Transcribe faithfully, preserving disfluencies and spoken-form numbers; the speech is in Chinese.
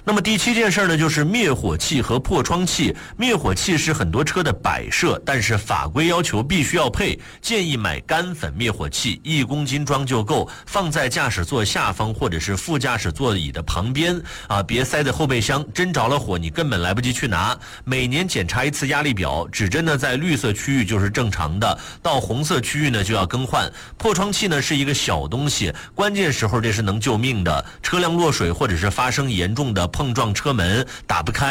那么第七件事呢，就是灭火器和破窗器。灭火器是很多车的摆设，但是法规要求必须要配，建议买干粉灭火器，一公斤装就够，放在驾驶座下方或者是副驾驶座椅的旁边啊，别塞在后备箱，真着了火你根本来不及去拿。每年检查一次压力表，指针呢在绿色区域就是正常的，到红色区域呢就要更换。破窗器呢是一个小东西，关键时候这是能救命的，车辆落水或者是发生严重的碰撞车门打不开。